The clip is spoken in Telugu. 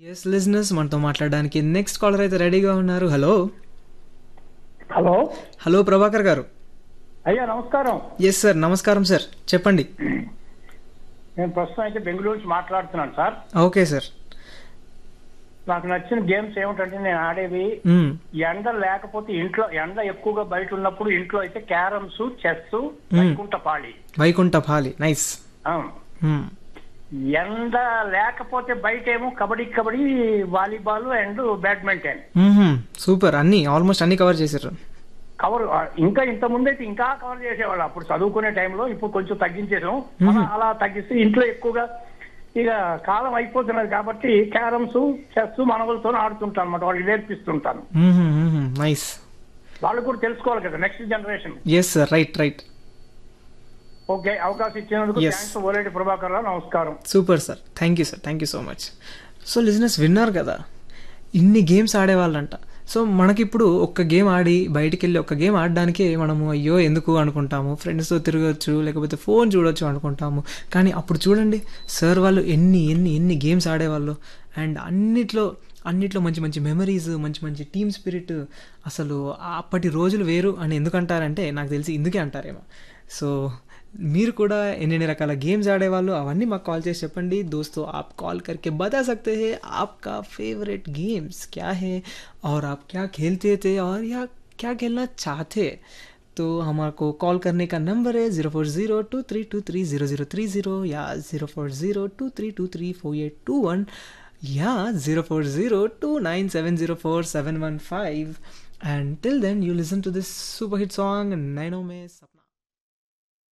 ఎస్ లిజనర్స్ మనతో మాట్లాడడానికి నెక్స్ట్ కాలర్ అయితే రెడీగా ఉన్నారు. హలో హలో హలో ప్రభాకర్ గారు. అయ్యా నమస్కారం. ఎస్ సార్, నమస్కారం సార్, చెప్పండి. నేను ప్రస్తుతం అయితే బెంగళూరు నుంచి మాట్లాడుతున్నాను సార్. Okay sir. నాకు నచ్చిన గేమ్స్ ఏమిటంటే నేను ఆడేవి ఎండ లేకపోతే ఇంట్లో, ఎండ ఎక్కువగా బయట ఉన్నప్పుడు ఇంట్లో అయితే క్యారమ్స్, చెస్, వైకుంఠపాళి. వైకుంఠపాళి నైస్. ఎండ లేకపోతే బయట ఏమో kabaddi volleyball and badminton. Super, అన్ని ఆల్మోస్ట్ అన్ని కవర్ చేశారు. కవర్ ఇంకా ఇంత ముందు అయితే ఇంకా కవర్ చేసేవాళ్ళు అప్పుడు చదువుకునే టైంలో. ఇప్పుడు కొంచెం తగ్గించేసాం. అలా తగ్గిస్తే ఇంట్లో ఎక్కువగా ఇక కాలం అయిపోతున్నది కాబట్టి క్యారమ్స్, చెస్ మనవలతో ఆడుతుంటాను అనమాట. వాళ్ళకి నేర్పిస్తుంటాను. నైస్. వాళ్ళు కూడా తెలుసుకోవాలి కదా, next generation. Yes sir, right right. Okay, అవకాశం ఇచ్చినందుకు థాంక్స్ ఓలేటి ప్రభాకర్ రావు. నమస్కారం. Super sir, thank you sir, thank you so much. So listeners విన్నారు కదా, ఇన్ని గేమ్స్ ఆడేవాళ్ళంట. సో మనకిప్పుడు ఒక్క గేమ్ ఆడి బయటికి వెళ్ళి ఒక్క గేమ్ ఆడడానికే మనము అయ్యో ఎందుకు అనుకుంటాము, ఫ్రెండ్స్తో తిరగచ్చు లేకపోతే ఫోన్ చూడొచ్చు అనుకుంటాము. కానీ అప్పుడు చూడండి సార్ వాళ్ళు ఎన్ని ఎన్ని ఎన్ని గేమ్స్ ఆడేవాళ్ళు. అండ్ అన్నిట్లో మంచి మంచి మెమరీస్, మంచి మంచి టీమ్ స్పిరిట్. అసలు అప్పటి రోజులు వేరు అని ఎందుకు అంటారంటే నాకు తెలిసి ఇందుకే అంటారేమో. సో మీరు కూడా ఎన్ని రకాల గేమ్స్ ఆడేవాళ్ళు అవన్నీ మాకు కాల్ చేసి చెప్పండి. दोस्तों आप कॉल करके बता सकते हैं आपका फेवरेट गेम्स क्या है और आप क्या खेलते थे और या क्या खेलना चाहते. तो हमारे कॉल करने का नंबर है 0402323030 या 0402323481 या 040297047115. And till then you listen to this super hit song 9 में